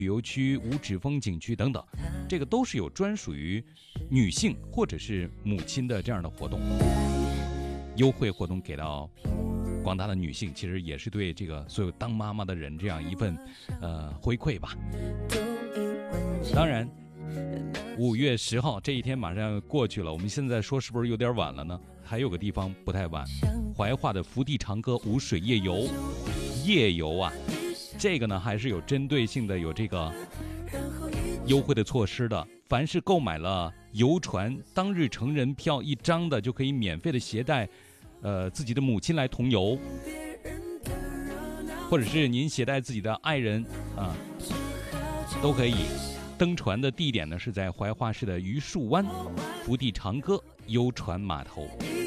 旅游区、无纸风景区等等，这个都是有专属于女性或者是母亲的这样的活动，优惠活动给到广大的女性，其实也是对这个所有当妈妈的人这样一份回馈吧。当然5月10号这一天马上过去了，我们现在说是不是有点晚了呢？还有个地方不太晚，怀化的福地长歌无水夜游，夜游啊，这个呢还是有针对性的，有这个优惠的措施的。凡是购买了游船当日成人票1张的，就可以免费的携带自己的母亲来同游，或者是您携带自己的爱人啊，都可以。登船的地点呢是在怀化市的榆树湾福地长歌游船码头。